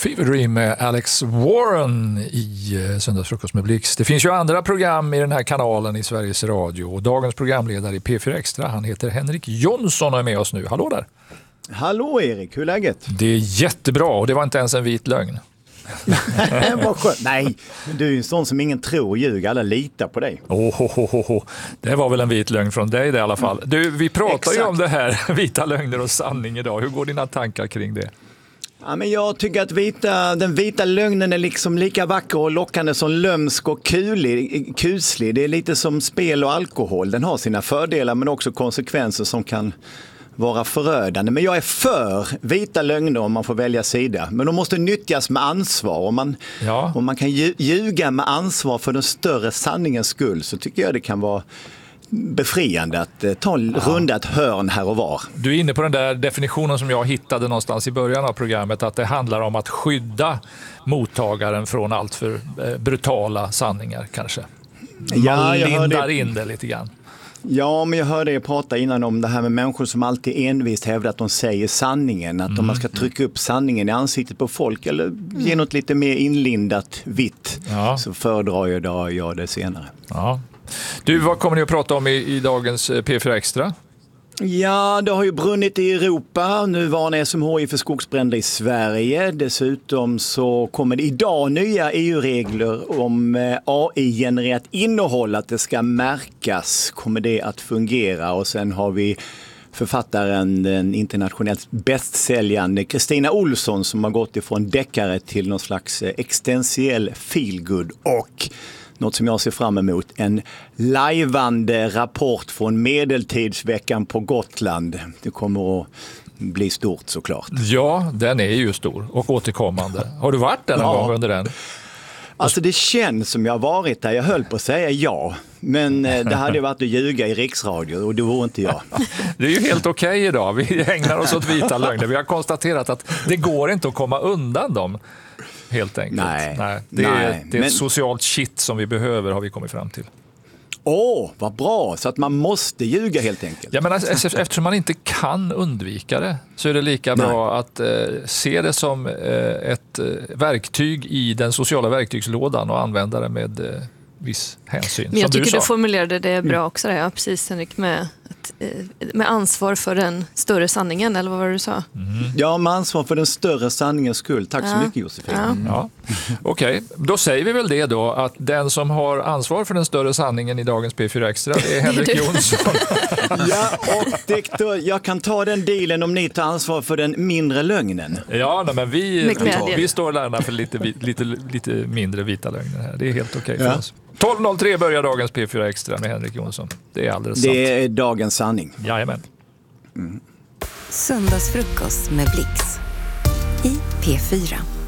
Fever Dream med Alex Warren i Söndagsfrukost med Blix. Det finns ju andra program i den här kanalen i Sveriges Radio. Och dagens programledare i P4 Extra, han heter Henrik Jonsson och är med oss nu. Hallå där! Hallå Erik, hur är läget? Det är jättebra och det var inte ens en vit lögn. Vad skönt. Nej, du är ju en sån som ingen tror och ljuger. Alla litar på dig. Det var väl en vit lögn från dig det, i alla fall. Du, vi pratar ju om det här, vita lögner och sanning idag. Hur går dina tankar kring det? Ja, men jag tycker att den vita lögnen är liksom lika vacker och lockande som lömsk och kuslig. Det är lite som spel och alkohol. Den har sina fördelar men också konsekvenser som kan vara förödande. Men jag är för vita lögner om man får välja sida. Men de måste nyttjas med ansvar. Om man kan ljuga med ansvar för den större sanningens skull, så tycker jag det kan vara befriande att ta en runda ett hörn här och var. Du är inne på den där definitionen som jag hittade någonstans i början av programmet, att det handlar om att skydda mottagaren från allt för brutala sanningar kanske. Man lindar in det lite grann. Ja, men jag hörde er prata innan om det här med människor som alltid envist hävdar att de säger sanningen. Att om man ska trycka upp sanningen i ansiktet på folk eller ge något lite mer inlindat vitt, så föredrar jag det senare. Ja. Du, vad kommer ni att prata om i dagens P4 Extra? Ja, det har ju brunnit i Europa. Nu varnar SMHI för skogsbränder i Sverige. Dessutom så kommer det idag nya EU-regler om AI-genererat innehåll, att det ska märkas. Kommer det att fungera? Och sen har vi författaren, den internationellt bästsäljande Kristina Olsson, som har gått ifrån deckare till någon slags existentiell feelgood, och något som jag ser fram emot, en lajvande rapport från medeltidsveckan på Gotland. Det kommer att bli stort såklart. Ja, den är ju stor och återkommande. Har du varit där någon gång under den? Alltså det känns som jag har varit där. Jag höll på att säga ja. Men det hade varit att ljuga i riksradio och det vore inte jag. Det är ju helt okej idag. Vi ägnar oss åt vita lögner. Vi har konstaterat att det går inte att komma undan dem. Helt enkelt. Nej. Det är ett socialt shit som vi behöver, har vi kommit fram till. Vad bra. Så att man måste ljuga helt enkelt. Ja, men eftersom man inte kan undvika det, så är det lika bra att se det som ett verktyg i den sociala verktygslådan och använda det med viss hänsyn. Men jag tycker du formulerade det bra också. Ja, precis, Henrik, med ansvar för den större sanningen, eller vad var det du sa? Ja, med ansvar för den större sanningens skull. Tack så mycket, Josefin. Okej, då säger vi väl det då, att den som har ansvar för den större sanningen i dagens P4 Extra, det är Henrik Jonsson. Och jag kan ta den dealen om ni tar ansvar för den mindre lögnen. Ja, men vi står lärarna för lite mindre vita lögner här. Det är helt okej för oss. 12.03 börjar dagens P4 Extra med Henrik Jonsson. Det är alldeles sant. Det är dagens sanning. Jajamän. Söndagsfrukost med Blix i P4.